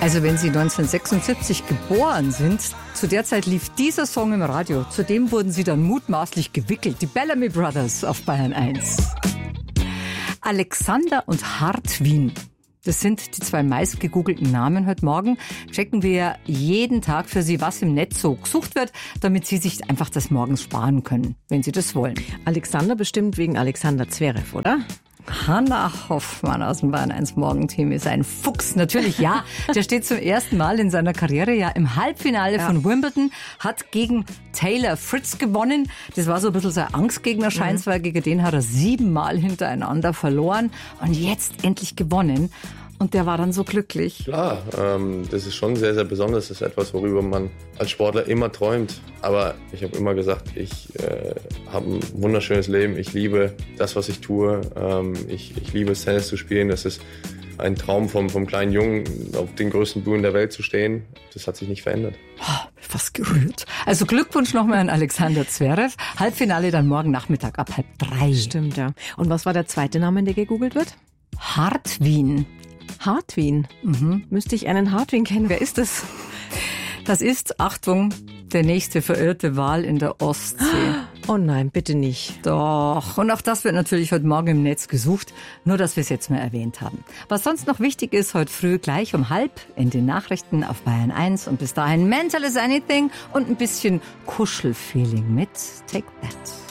Also wenn Sie 1976 geboren sind, zu der Zeit lief dieser Song im Radio. Zudem wurden Sie dann mutmaßlich gewickelt. Die Bellamy Brothers auf Bayern 1. Alexander und Hartwin. Das sind die 2 meistgegoogelten Namen heute Morgen. Checken wir jeden Tag für Sie, was im Netz so gesucht wird, damit Sie sich einfach das morgens sparen können, wenn Sie das wollen. Alexander bestimmt wegen Alexander Zverev, oder? Hannah Hoffmann aus dem Bayern 1 Morgenteam ist ein Fuchs. Natürlich, ja. Der steht zum ersten Mal in seiner Karriere ja im Halbfinale von Wimbledon, hat gegen Taylor Fritz gewonnen. Das war so ein bisschen sein Angstgegner, scheint's, weil gegen den hat er 7 Mal hintereinander verloren und jetzt endlich gewonnen. Und der war dann so glücklich. Klar, das ist schon sehr, sehr besonders. Das ist etwas, worüber man als Sportler immer träumt. Aber ich habe immer gesagt, ich habe ein wunderschönes Leben. Ich liebe das, was ich tue. Ich liebe es, Tennis zu spielen. Das ist ein Traum vom kleinen Jungen, auf den größten Bühnen der Welt zu stehen. Das hat sich nicht verändert. Oh, fast gerührt. Also Glückwunsch nochmal an Alexander Zverev. Halbfinale dann morgen Nachmittag ab 2:30. Stimmt, ja. Und was war der zweite Name, der gegoogelt wird? Hartwin. Hartwin. Müsste ich einen Hartwin kennen? Wer ist das? Das ist, Achtung, der nächste verirrte Wal in der Ostsee. Oh nein, bitte nicht. Doch. Und auch das wird natürlich heute Morgen im Netz gesucht. Nur, dass wir es jetzt mal erwähnt haben. Was sonst noch wichtig ist, heute früh gleich um 12:30 in den Nachrichten auf Bayern 1. Und bis dahin Mental is Anything und ein bisschen Kuschelfeeling mit Take That.